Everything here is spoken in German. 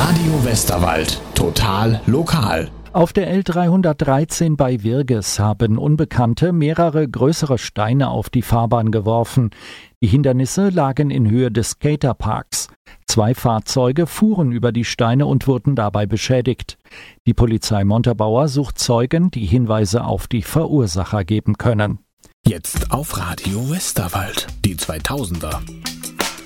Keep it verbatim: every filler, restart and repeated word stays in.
Radio Westerwald. Total lokal. Auf der L dreihundertdreizehn bei Wirges haben Unbekannte mehrere größere Steine auf die Fahrbahn geworfen. Die Hindernisse lagen in Höhe des Skaterparks. Zwei Fahrzeuge fuhren über die Steine und wurden dabei beschädigt. Die Polizei Montabaur sucht Zeugen, die Hinweise auf die Verursacher geben können. Jetzt auf Radio Westerwald. Die zweitausender.